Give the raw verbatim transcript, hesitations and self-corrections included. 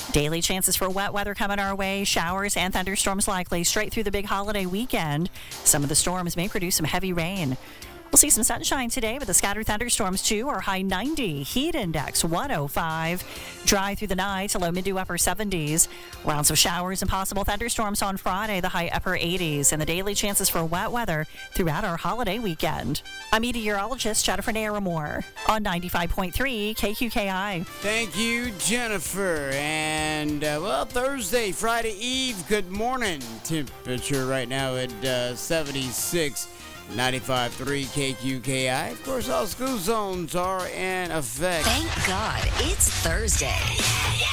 Daily chances for wet weather coming our way. Showers and thunderstorms likely straight through the big holiday weekend. Some of the storms may produce some heavy rain. We'll see some sunshine today, but the scattered thunderstorms too are high ninety. Heat index one oh five. Dry through the night to low mid to upper seventies. Rounds of showers and possible thunderstorms on Friday, the high upper eighties. And the daily chances for wet weather throughout our holiday weekend. I'm meteorologist Jennifer Naramore on ninety-five point three K Q K I. Thank you, Jennifer. And, uh, well, Thursday, Friday Eve, good morning. Temperature right now at uh, seventy-six. ninety-five point three K Q K I. Of course, all school zones are in effect. Thank God it's Thursday.